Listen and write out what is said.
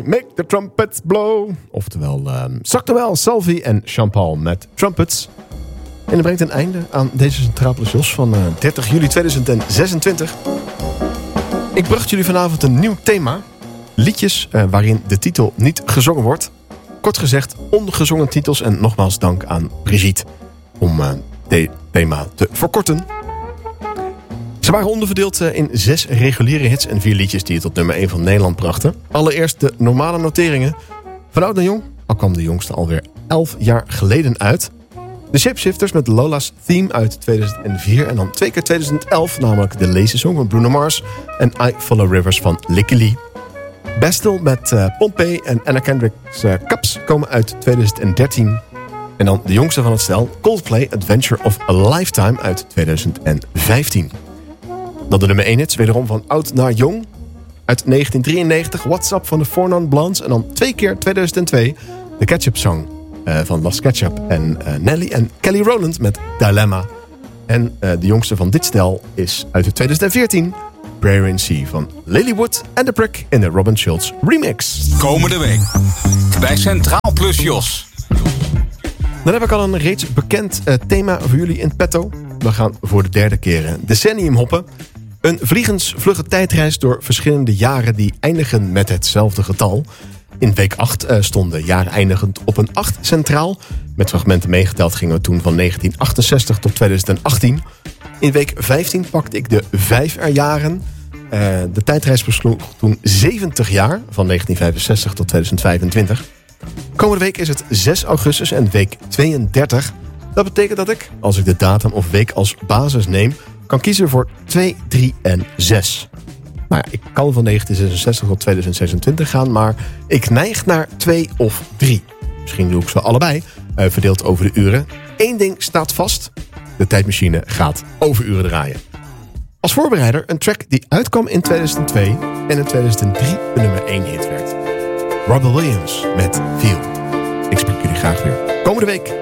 Make the trumpets blow. Oftewel, Saktewel, Salvi en Jean-Paul met Trumpets. En dat brengt een einde aan deze Centraal Plus Jos van 30 juli 2026. Ik bracht jullie vanavond een nieuw thema. Liedjes waarin de titel niet gezongen wordt. Kort gezegd, ongezongen titels. En nogmaals dank aan Brigitte om dit thema te verkorten. Ze waren onderverdeeld in 6 reguliere hits en 4 liedjes die het tot nummer 1 van Nederland brachten. Allereerst de normale noteringen. Van oud naar jong, al kwam de jongste alweer 11 jaar geleden uit. De Shapeshifters met Lola's Theme uit 2004 en dan 2 keer 2011, namelijk de Lazy Song van Bruno Mars en I Follow Rivers van Licky Lee. Bastille met Pompey en Anna Kendrick's Cups komen uit 2013. En dan de jongste van het stel, Coldplay Adventure of a Lifetime uit 2015. Dan de nummer 1 hits, wederom van oud naar jong. Uit 1993, What's Up van de Four Non Blondes. En dan 2 keer 2002, de Ketchup Song van Las Ketchup en Nelly en Kelly Rowland met Dilemma. En de jongste van dit stel is uit 2014, Prayer in Sea van Lilywood en The Prick in de Robin Schulz remix. Komende week bij Centraal Plus Jos. Dan heb ik al een reeds bekend thema voor jullie in petto. We gaan voor de 3e keer decennium hoppen. Een vliegensvlugge tijdreis door verschillende jaren die eindigen met hetzelfde getal. In week 8 stonden jaren eindigend op een 8 centraal. Met fragmenten meegeteld gingen we toen van 1968 tot 2018. In week 15 pakte ik de 5 jaren. De tijdreis besloeg toen 70 jaar, van 1965 tot 2025. Komende week is het 6 augustus en week 32. Dat betekent dat ik, als ik de datum of week als basis neem, kan kiezen voor 2, 3 en 6. Nou ja, ik kan van 1966 tot 2026 gaan, maar ik neig naar 2 of 3. Misschien doe ik ze allebei, verdeeld over de uren. Eén ding staat vast, de tijdmachine gaat overuren draaien. Als voorbereider een track die uitkwam in 2002 en in 2003 de nummer 1 hit werd. Robbie Williams met Feel. Ik spreek jullie graag weer komende week.